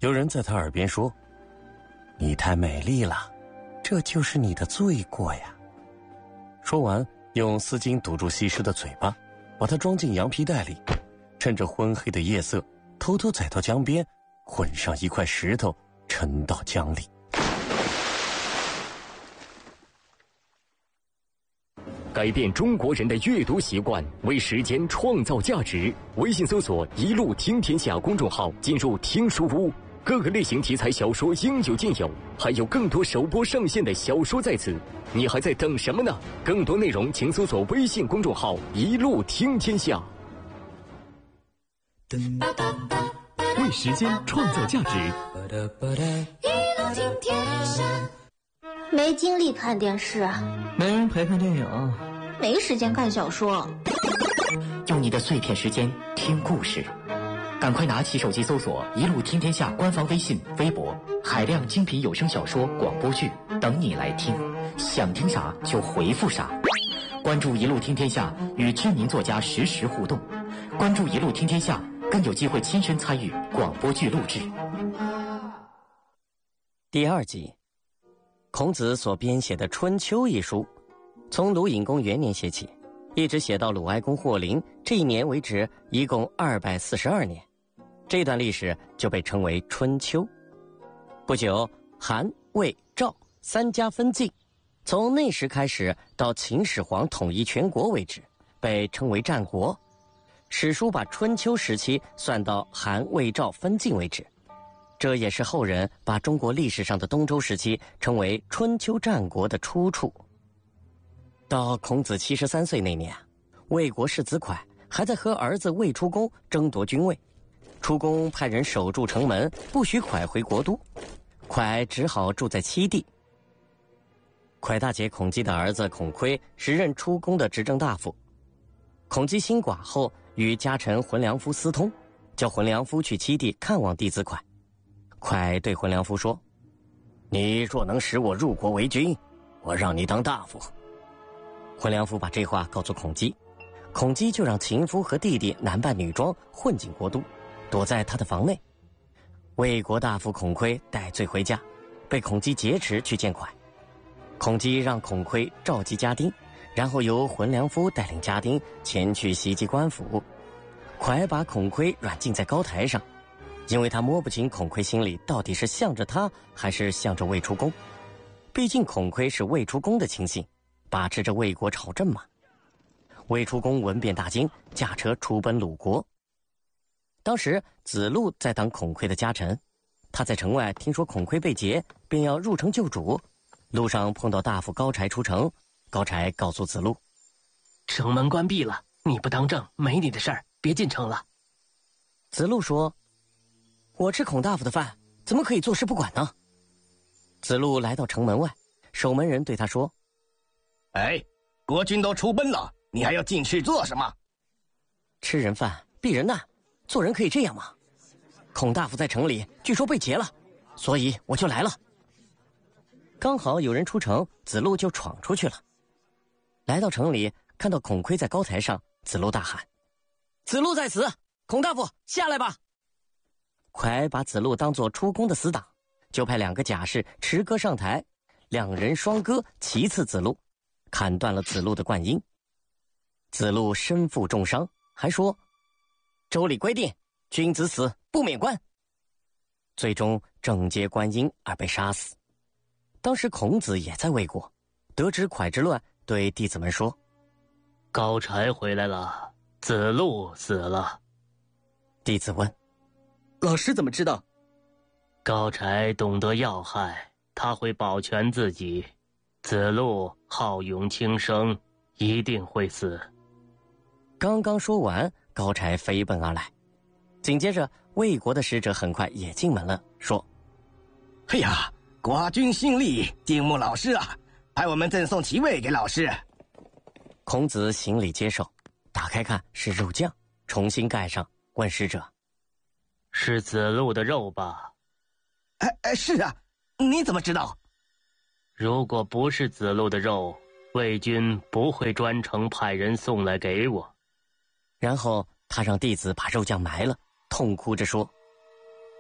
有人在他耳边说：“你太美丽了，这就是你的罪过呀。”说完，用丝巾堵住西施的嘴巴，把她装进羊皮袋里，趁着昏黑的夜色，偷偷载到江边，混上一块石头，沉到江里。 改变中国人的阅读习惯，为时间创造价值。微信搜索“一路听天下”公众号，进入听书屋，各个类型题材小说应有尽有，还有更多首播上线的小说在此，你还在等什么呢？更多内容请搜索微信公众号“一路听天下”。为时间创造价值。 一路听天下。 没精力看电视， 没人陪看电影， 没时间看小说， 用你的碎片时间听故事，赶快拿起手机搜索“一路听天下”官方微信、微博，海量精品有声小说、广播剧等你来听，想听啥就回复啥。关注“一路听天下”，与知名作家实时互动。关注“一路听天下”，更有机会亲身参与广播剧录制。 第2集，孔子所编写的《春秋》一书，从鲁隐公元年写起，一直写到鲁哀公霍陵这一年为止，一共242年。这段历史就被称为春秋。不久，韩、魏、赵3家分晋，从那时开始到秦始皇统一全国为止，被称为战国。史书把春秋时期算到韩、魏、赵分晋为止。这也是后人把中国历史上的东周时期称为春秋战国的出处。到孔子73岁那年，魏国世子蒯还在和儿子魏出公争夺君位，出公派人守住城门，不许蒯回国都，蒯只好住在七地。蒯大姐孔姬的儿子孔亏时任出公的执政大夫，孔姬新寡后与家臣浑良夫私通，叫浑良夫去七地看望弟子蒯。蒯对浑良夫说：“你若能使我入国为君，我让你当大夫。”浑良夫把这话告诉孔姬，孔姬就让秦夫和弟弟男扮女装混进国都，躲在他的房内。魏国大夫孔亏戴罪回家，被孔姬劫持去见蒯。孔姬让孔亏召集家丁，然后由浑良夫带领家丁前去袭击官府。蒯把孔亏软禁在高台上，因为他摸不清孔亏心里到底是向着他还是向着魏出公，毕竟孔亏是魏出公的亲信，把持着魏国朝政嘛。魏出公闻变大惊，驾车出奔鲁国。当时子路在当孔亏的家臣，他在城外听说孔亏被劫，便要入城救主。路上碰到大夫高柴出城，高柴告诉子路：“ 城门关闭了，你不当政，没你的事儿，别进城了。” 子路说：“我吃孔大夫的饭，怎么可以坐视不管呢？”子路来到城门外，守门人对他说：“ 哎，国君都出奔了，你还要进去做什么？ 吃人饭，避人难，做人可以这样吗？孔大夫在城里，据说被劫了，所以我就来了。”刚好有人出城，子路就闯出去了。来到城里，看到孔亏在高台上，子路大喊：“子路在此，孔大夫下来吧！”蒯把子路当作出宫的死党，就派2个甲士持戈上台，2人双戈齐刺子路，砍断了子路的冠缨。子路身负重伤，还说：“周礼规定，君子死不免冠。”最终正接冠缨而被杀死。当时孔子也在魏国，得知蒯之乱，对弟子们说：“ 高柴回来了，子路死了。” 弟子问：“ 老师怎么知道？” 高柴懂得要害，他会保全自己。子路好勇轻生，一定会死。 刚刚说完，高柴飞奔而来。紧接着，魏国的使者很快也进门了，说：“ 哎呀，寡君新历，敬慕老师啊，派我们赠送其位给老师。” 孔子行礼接受，打开看是肉酱，重新盖上，问使者：“ 是子路的肉吧？”“ 是啊，你怎么知道？”“ 如果不是子路的肉，魏军不会专程派人送来给我。” 然后他让弟子把肉酱埋了，痛哭着说：“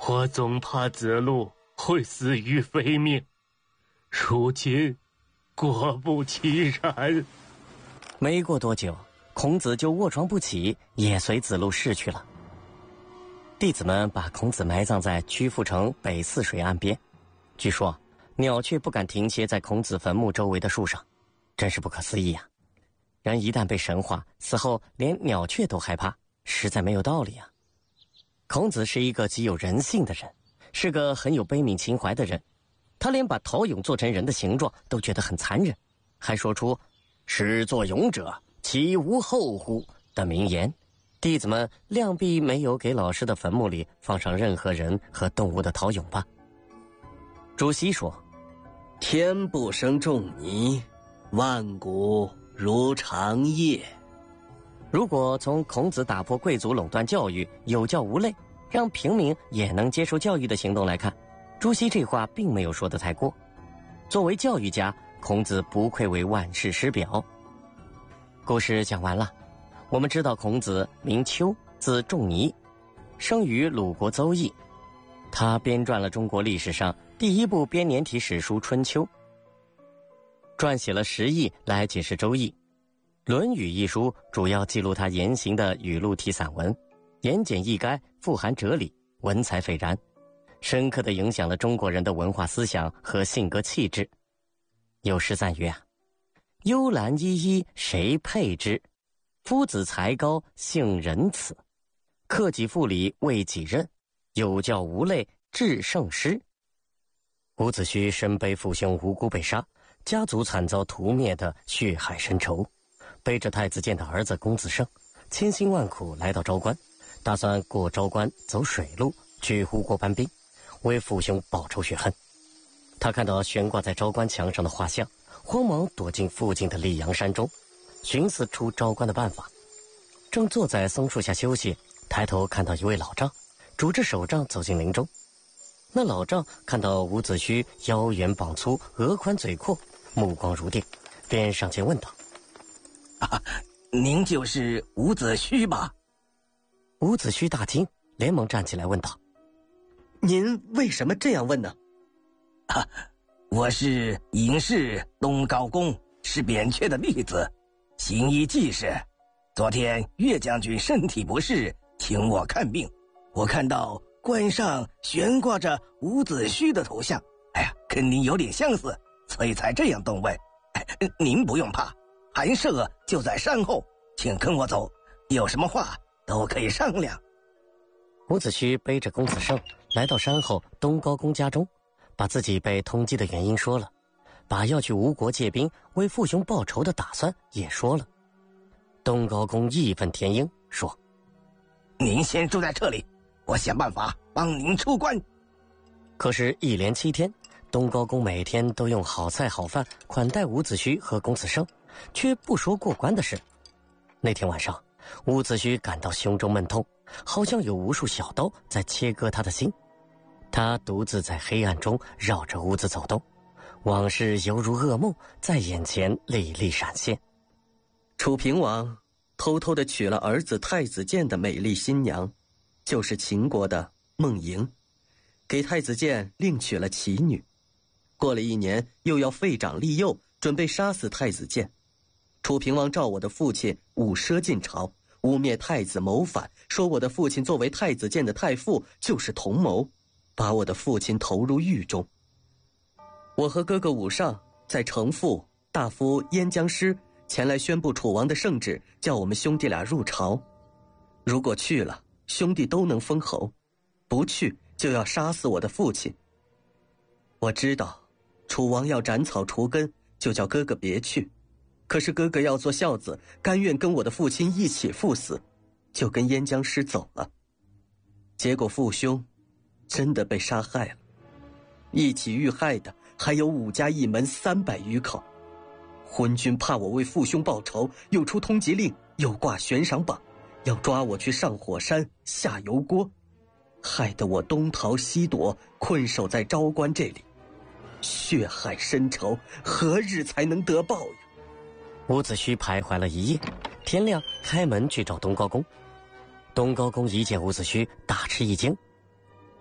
我总怕子路会死于非命，如今果不其然。 没过多久，孔子就卧床不起，也随子路逝去了。弟子们把孔子埋葬在曲阜城北泗水岸边，据说鸟雀不敢停歇在孔子坟墓周围的树上，真是不可思议啊！人一旦被神化，死后连鸟雀都害怕，实在没有道理啊！孔子是一个极有人性的人，是个很有悲悯情怀的人，他连把陶俑做成人的形状都觉得很残忍，还说出“始作俑者，其无后乎”的名言。弟子们量必没有给老师的坟墓里放上任何人和动物的陶俑吧。朱熹说：“ 天不生仲尼，万古如长夜。” 如果从孔子打破贵族垄断教育、有教无类，让平民也能接受教育的行动来看，朱熹这话并没有说得太过。作为教育家，孔子不愧为万世师表。故事讲完了，我们知道孔子名丘，字仲尼，生于鲁国邹邑。他编撰了中国历史上第一部编年体史书《春秋》，撰写了10义来解释周易。《论语》一书主要记录他言行的语录体散文，言简意赅，富含哲理，文采斐然，深刻地影响了中国人的文化思想和性格气质。有诗赞曰：“幽兰依依，谁佩之？夫子才高，性仁慈，克己复礼，为己任，有教无类，至圣师。”伍子胥身背父兄无辜被杀，家族惨遭屠灭的血海深仇，背着太子建的儿子公子胜，千辛万苦来到昭关，打算过昭关走水路去胡国搬兵，为父兄报仇雪恨。他看到悬挂在昭关墙上的画像，慌忙躲进附近的溧阳山中，寻思出昭关的办法。正坐在松树下休息，抬头看到一位老丈拄着手杖走进林中。那老丈看到伍子胥腰圆膀粗，额宽嘴阔，目光如电，便上前问道：“ 您就是伍子胥吧？” 伍子胥大惊，连忙站起来问道：“ 您为什么这样问呢？”“ 我是隐士东高公，是扁鹊的弟子，行医济世。昨天岳将军身体不适，请我看病，我看到关上悬挂着伍子胥的头像，跟您有点相似，所以才这样动问。您不用怕，寒舍就在山后，请跟我走，有什么话都可以商量。” 伍子胥背着公子胜来到山后东高公家中，把自己被通缉的原因说了，把要去吴国借兵为父兄报仇的打算也说了。东高公义愤填膺，说：“ 您先住在这里，我想办法帮您出关。” 可是，一连7天，东高公每天都用好菜好饭款待伍子胥和公子胜，却不说过关的事。那天晚上，伍子胥感到胸中闷痛，好像有无数小刀在切割他的心。他独自在黑暗中绕着屋子走动，往事犹如噩梦，在眼前历历闪现。 楚平王偷偷地娶了儿子太子建的美丽新娘，就是秦国的孟莹，给太子建另娶了齐女。过了1年，又要废长立幼，准备杀死太子建。楚平王召我的父亲伍奢进朝，污蔑太子谋反，说我的父亲作为太子建的太傅就是同谋，把我的父亲投入狱中。我和哥哥伍尚在城父大夫燕将师前来宣布楚王的圣旨，叫我们兄弟俩入朝。如果去了，兄弟都能封侯；不去，就要杀死我的父亲。我知道，楚王要斩草除根，就叫哥哥别去。可是哥哥要做孝子，甘愿跟我的父亲一起赴死，就跟燕将师走了。结果父兄真的被杀害了，一起遇害的还有伍家一门300余口。昏君怕我为父兄报仇，又出通缉令，又挂悬赏榜，要抓我去上火山下油锅，害得我东逃西躲，困守在昭关这里，血海深仇，何日才能得报呀？ 伍子胥徘徊了1夜，天亮开门去找东高公。东高公一见伍子胥，大吃一惊：“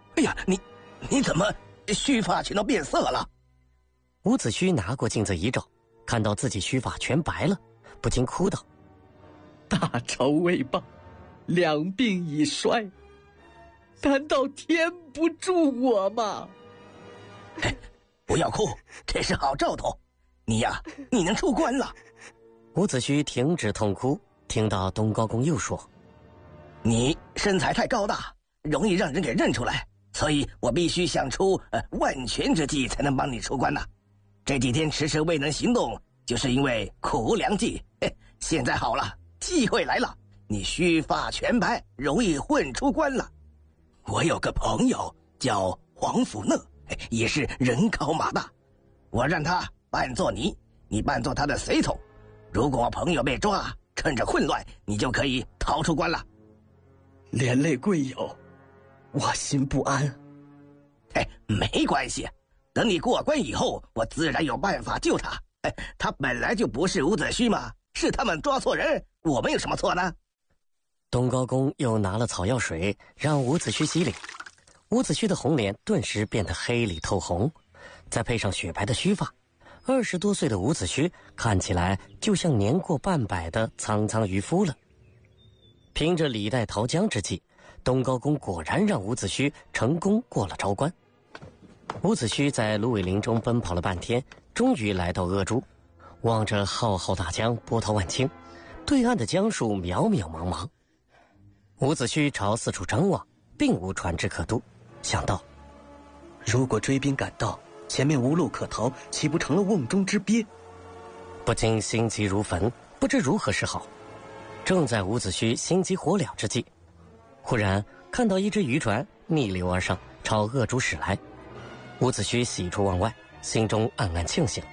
哎呀，你怎么须发全都变色了？ 伍子胥拿过镜子一照，看到自己须发全白了，不禁哭道：“ 大仇未报，两鬓已衰，难道天不助我吗？” 不要哭，这是好兆头。你能出关了。 伍子胥停止痛哭，听到东高公又说：“ 你身材太高大，容易让人给认出来，所以我必须想出万全之计才能帮你出关呐。这几天迟迟未能行动，就是因为苦无良计。现在好了，机会来了，你须发全白，容易混出关了。我有个朋友叫黄甫讷，也是人高马大，我让他扮作你扮作他的随从。如果朋友被抓，趁着混乱，你就可以逃出关了。” 连累贵友，我心不安。 没关系，等你过关以后，我自然有办法救他。他本来就不是伍子胥嘛，是他们抓错人，我们有什么错呢？ 东高公又拿了草药水让伍子胥洗脸，伍子胥的红脸顿时变得黑里透红，再配上雪白的须发，20多岁的伍子胥看起来就像年过半百的苍苍渔夫了。凭着李代桃僵之计，东高公果然让伍子胥成功过了昭关。伍子胥在芦苇林中奔跑了半天，终于来到阿朱，望着浩浩大江波涛万顷，对岸的江树渺渺茫茫。伍子胥朝四处张望，并无船只可渡，想到如果追兵赶到，前面无路可逃，岂不成了瓮中之鳖？ 不禁心急如焚，不知如何是好。正在伍子胥心急火燎之际，忽然看到一只渔船逆流而上，朝阿朱驶来。伍子胥喜出望外，心中暗暗庆幸：“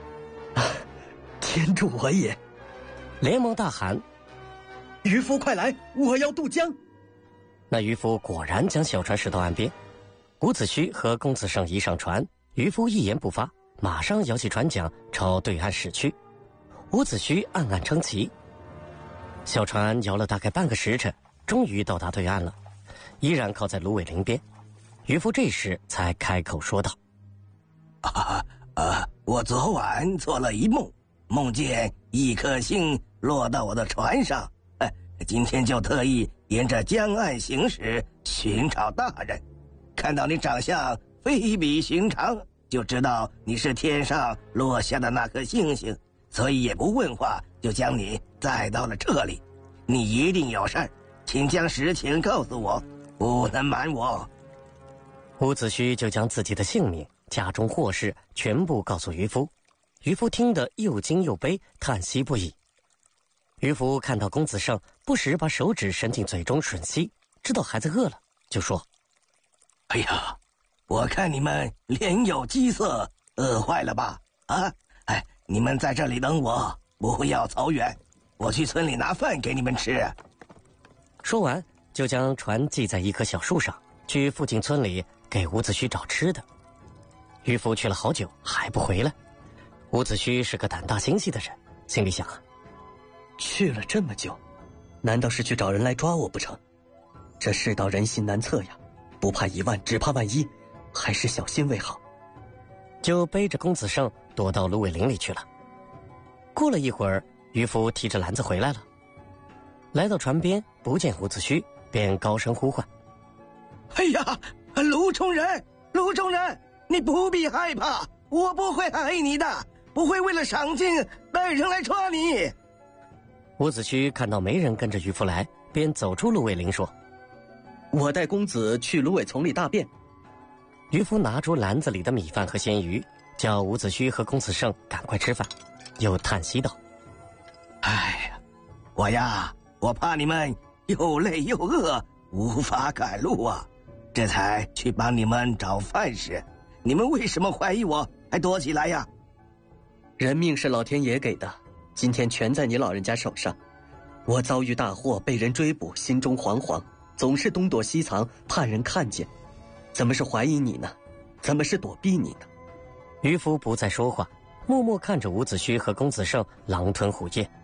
天助我也！” 连忙大喊：“ 渔夫快来，我要渡江！” 那渔夫果然将小船驶到岸边。伍子胥和公子胜一上船，渔夫一言不发，马上摇起船桨朝对岸驶去。伍子胥暗暗称奇。小船摇了大概半个时辰，终于到达对岸了，依然靠在芦苇林边。渔夫这时才开口说道：“ 我昨晚做了一梦，梦见一颗星落到我的船上，今天就特意沿着江岸行驶，寻找大人。看到你长相非比寻常，就知道你是天上落下的那颗星星，所以也不问话，就将你载到了这里。你一定有事儿，请将实情告诉我，不能瞒我。” 伍子胥就将自己的姓名、家中祸事全部告诉渔夫。渔夫听得又惊又悲，叹息不已。渔夫看到公子胜不时把手指伸进嘴中吮吸，知道孩子饿了，就说：“ 哎呀，我看你们脸有饥色，饿坏了吧？你们在这里等我，不要走远，我去村里拿饭给你们吃。” 说完，就将船系在一棵小树上，去附近村里给伍子胥找吃的。渔夫去了好久还不回来，伍子胥是个胆大心细的人，心里想： 去了这么久，难道是去找人来抓我不成？这世道人心难测呀，不怕一万，只怕万一，还是小心为好。 就背着公子胜躲到芦苇林里去了。过了一会儿，渔夫提着篮子回来了，来到船边不见伍子胥，便高声呼唤：“ 哎呀，卢中人，卢中人，你不必害怕，我不会害你的，不会为了赏金带人来抓你。” 伍子胥看到没人跟着渔夫来，便走出芦苇林说：“ 我带公子去芦苇丛里大便。” 渔夫拿出篮子里的米饭和鲜鱼，叫伍子胥和公子胜赶快吃饭，又叹息道：“ 哎呀，我怕你们又累又饿，无法赶路啊，这才去帮你们找饭食。你们为什么怀疑我，还躲起来呀？”“ 人命是老天爷给的，今天全在你老人家手上。我遭遇大祸，被人追捕，心中惶惶，总是东躲西藏，怕人看见。怎么是怀疑你呢？怎么是躲避你呢？” 渔夫不再说话，默默看着伍子胥和公子胜狼吞虎咽。